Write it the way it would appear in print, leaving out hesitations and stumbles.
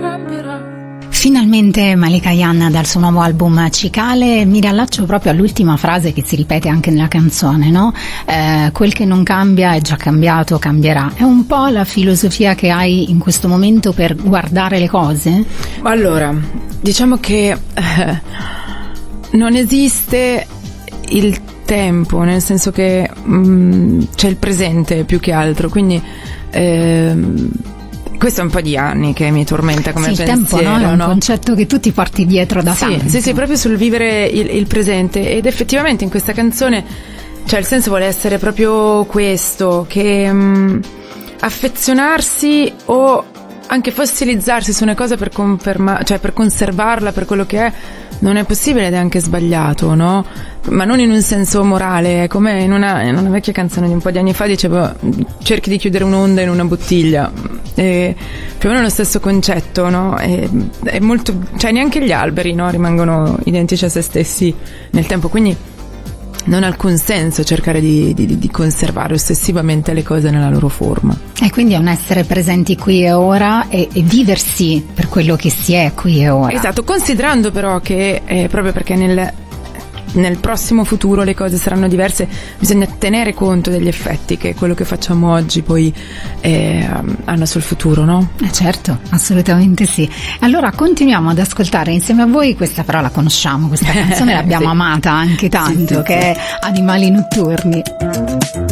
cambierà. Finalmente Malika Ayane dal suo nuovo album Cicale. Mi riallaccio proprio all'ultima frase che si ripete anche nella canzone, no? Quel che non cambia è già cambiato, cambierà. È un po' la filosofia che hai in questo momento per guardare le cose? Allora, diciamo che non esiste il tempo, nel senso che c'è il presente più che altro, quindi questo è un po' di anni che mi tormenta come pensiero. Il tempo, no? È un concetto che tu ti porti dietro da tanto. Sì, proprio sul vivere il presente, ed effettivamente in questa canzone, cioè il senso vuole essere proprio questo, che affezionarsi o anche fossilizzarsi su una cosa per cioè per conservarla per quello che è, non è possibile ed è anche sbagliato, no? Ma non in un senso morale, è come in una vecchia canzone di un po' di anni fa dicevo: cerchi di chiudere un'onda in una bottiglia, e più o meno lo stesso concetto, no? È molto, cioè neanche gli alberi, no, rimangono identici a se stessi nel tempo, quindi non ha alcun senso cercare di conservare ossessivamente le cose nella loro forma. E quindi è un essere presenti qui e ora e viversi per quello che si è qui e ora. Esatto, considerando però che proprio perché nel prossimo futuro le cose saranno diverse, bisogna tenere conto degli effetti che quello che facciamo oggi poi hanno sul futuro, no? Certo, assolutamente sì. Allora continuiamo ad ascoltare insieme a voi questa, però la conosciamo, questa canzone l'abbiamo amata anche tanto, sì. Che è Animali notturni.